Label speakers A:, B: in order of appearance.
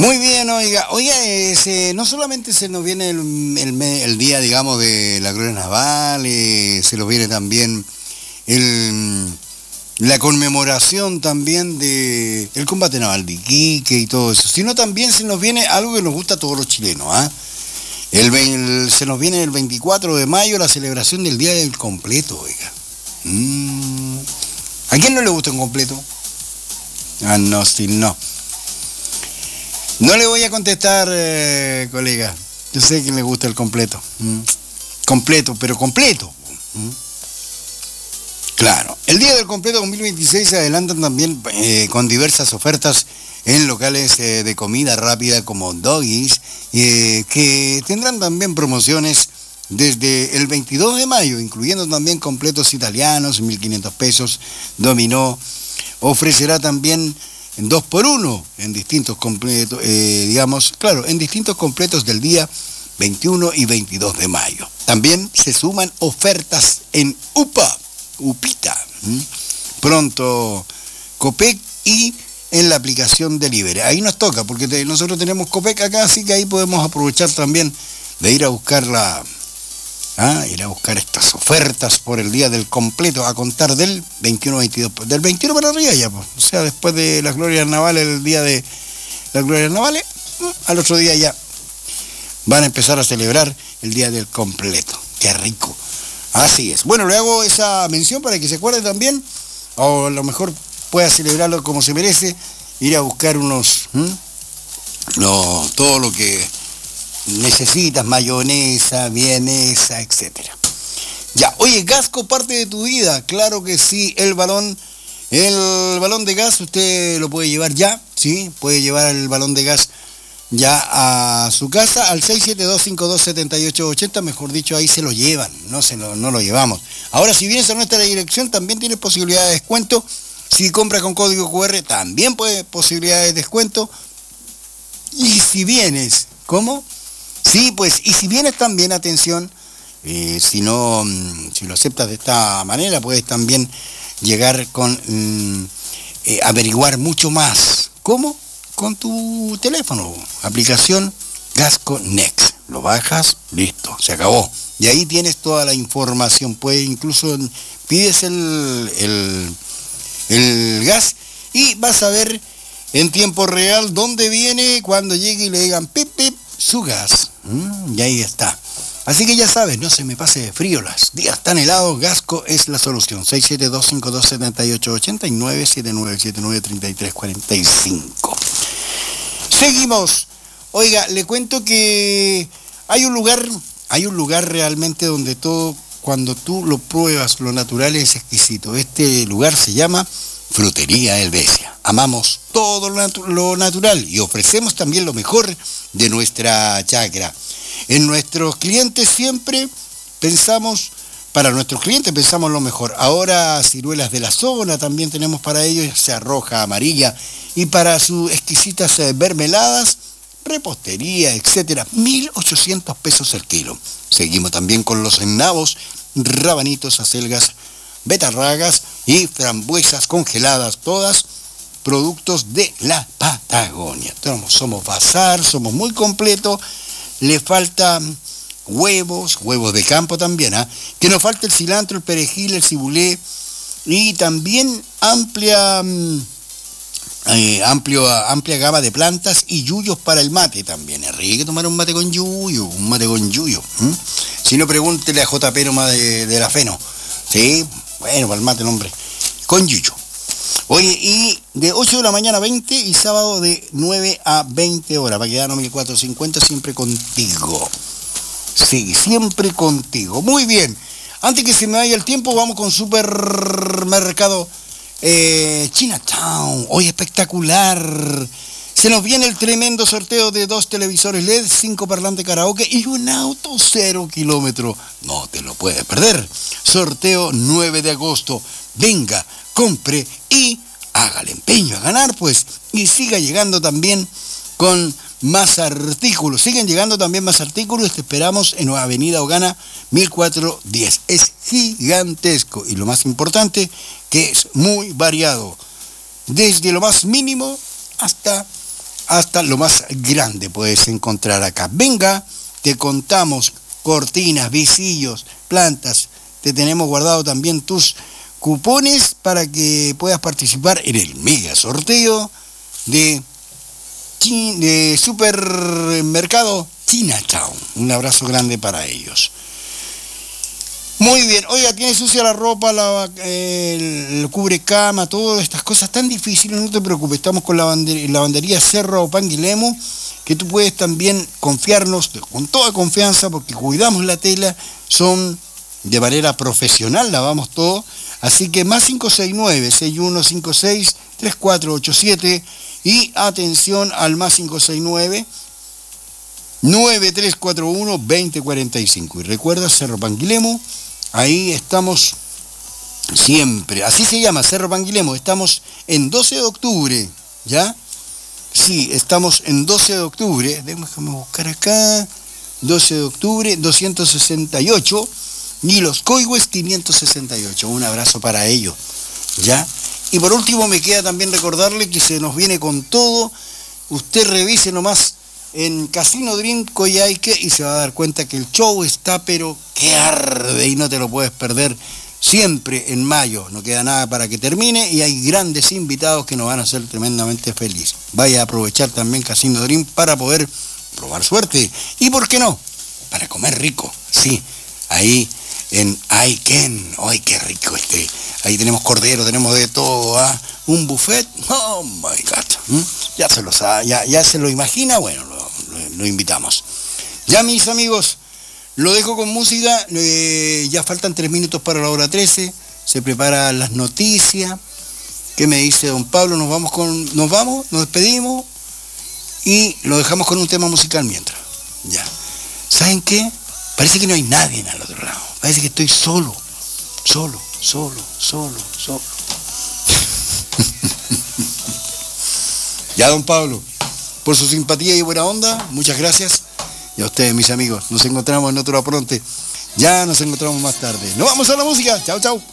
A: Muy bien, oiga, no solamente se nos viene el día, digamos, de la Gloria Naval, se nos viene también el, la conmemoración también de el combate naval de Iquique y todo eso, sino también se nos viene algo que nos gusta a todos los chilenos, ¿ah? Se nos viene el 24 de mayo la celebración del Día del Completo, oiga. ¿A quién no le gusta un completo? Ah, no, sí, no. No le voy a contestar, colega. Yo sé que le gusta el completo. Completo, pero completo. Claro. El Día del Completo 2026 se adelantan también con diversas ofertas en locales de comida rápida como Doggies, que tendrán también promociones desde el 22 de mayo, incluyendo también completos italianos, 1.500 pesos. Dominó ofrecerá también en 2x1 en distintos completos, en distintos completos del día 21 y 22 de mayo. También se suman ofertas en Upita, Pronto, Copec y en la aplicación Delivery. Ahí nos toca, porque nosotros tenemos Copec acá, así que ahí podemos aprovechar también de ir a buscar estas ofertas por el día del completo, a contar del 21-22, del 21 para arriba ya, pues. O sea, después de las glorias navales, el día de las glorias navales, al otro día ya van a empezar a celebrar el día del completo. ¡Qué rico! Así es. Bueno, le hago esa mención para que se acuerde también, o a lo mejor pueda celebrarlo como se merece, ir a buscar todo lo que necesitas, mayonesa, vienesa, etcétera. Ya, oye, Gasco, parte de tu vida, claro que sí. El balón de gas usted lo puede llevar ya, ¿sí? Puede llevar el balón de gas ya a su casa al 672-527880, mejor dicho, ahí se lo llevan, no lo llevamos. Ahora, si vienes a nuestra dirección, también tienes posibilidad de descuento. Si compras con código QR, también puede posibilidad de descuento. Y si vienes, ¿cómo? Sí, pues, y si vienes también, atención, si lo aceptas de esta manera, puedes también llegar con averiguar mucho más. ¿Cómo? Con tu teléfono, aplicación Gasco Next. Lo bajas, listo, se acabó. Y ahí tienes toda la información. Puedes incluso, pides el gas y vas a ver en tiempo real dónde viene, cuando llegue y le digan pip, pip, su gas. Y ahí está. Así que ya sabes, no se me pase de frío, los días tan helados, Gasco es la solución. 672-527880 y 979-793345. Seguimos. Oiga, le cuento que hay un lugar realmente donde todo, cuando tú lo pruebas, lo natural es exquisito. Este lugar se llama Frutería Helvecia. Amamos todo lo natural y ofrecemos también lo mejor de nuestra chacra. En nuestros clientes siempre pensamos lo mejor. Ahora ciruelas de la zona también tenemos para ellos, ya sea roja, amarilla, y para sus exquisitas mermeladas, repostería, etcétera, 1.800 pesos el kilo. Seguimos también con los nabos, rabanitos, acelgas, betarragas y frambuesas congeladas, todas productos de la Patagonia. Somos bazar, somos muy completos. Le faltan huevos de campo también, que nos falta el cilantro, el perejil, el cibulé, y también amplia gama de plantas y yuyos para el mate también. Es rico tomar un mate con yuyo. Si no, pregúntele a JP nomás de la Feno. Sí, bueno, para el mate, hombre, con yuyo. Oye, y de 8 de la mañana a 20 y sábado de 9 a 20 horas. Va a quedar 1450, siempre contigo. Sí, siempre contigo. Muy bien. Antes que se me vaya el tiempo, vamos con Supermercado Chinatown. Hoy espectacular. Se nos viene el tremendo sorteo de 2 televisores LED, 5 parlantes karaoke y un auto 0 kilómetros. No te lo puedes perder. Sorteo 9 de agosto. Venga, compre y haga el empeño a ganar, pues. Y siga llegando también con más artículos. Siguen llegando también más artículos. Te esperamos en Avenida Ogana 1410. Es gigantesco y lo más importante, que es muy variado. Desde lo más mínimo hasta hasta lo más grande puedes encontrar acá. Venga, te contamos cortinas, visillos, plantas. Te tenemos guardado también tus cupones para que puedas participar en el mega sorteo de Supermercado Chinatown. Un abrazo grande para ellos. Muy bien, oiga, tiene sucia la ropa, el cubrecama, todas estas cosas tan difíciles, no te preocupes, estamos con la lavandería Cerro Panguilemo, que tú puedes también confiarnos con toda confianza porque cuidamos la tela, son de manera profesional, lavamos todo, así que más 569-6156-3487 y atención al más 569-9341-2045. Y recuerda, Cerro Panguilemo, ahí estamos siempre, así se llama, Cerro Panguilemo, estamos en 12 de octubre, ¿ya? Sí, estamos en 12 de octubre, déjame buscar acá, 12 de octubre, 268, y Los Coihues 568, un abrazo para ellos, ¿ya? Y por último me queda también recordarle que se nos viene con todo, usted revise nomás en Casino Dream Coyhaique y se va a dar cuenta que el show está pero que arde y no te lo puedes perder, siempre en mayo, no queda nada para que termine y hay grandes invitados que nos van a hacer tremendamente feliz. Vaya a aprovechar también Casino Dream para poder probar suerte y, ¿por qué no?, para comer rico, sí, ahí en Aiken, ¡ay, qué rico ahí tenemos cordero, tenemos de todo, ¿ah? Un buffet, oh my God, ya se lo sabe, ya se lo imagina, bueno, lo invitamos. Ya, mis amigos, lo dejo con música, ya faltan 3 minutos para la hora 13, se preparan las noticias. ¿Qué me dice don Pablo? Nos vamos, nos despedimos y lo dejamos con un tema musical mientras. Ya. ¿Saben qué? Parece que no hay nadie al otro lado, parece que estoy solo. Ya, don Pablo, por su simpatía y buena onda, muchas gracias. Y a ustedes, mis amigos, nos encontramos en otro apronte. Ya nos encontramos más tarde. Nos vamos a la música. Chao, chao.